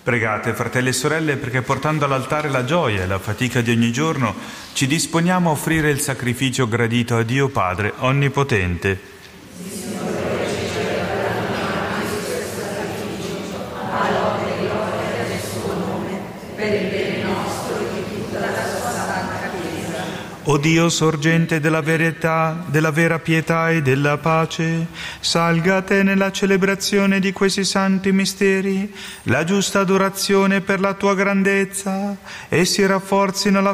Pregate, fratelli e sorelle, perché portando all'altare la gioia e la fatica di ogni giorno, ci disponiamo a offrire il sacrificio gradito a Dio Padre Onnipotente. O Dio, sorgente della verità, della vera pietà e della pace, salga a te nella celebrazione di questi santi misteri la giusta adorazione per la tua grandezza e si rafforzino la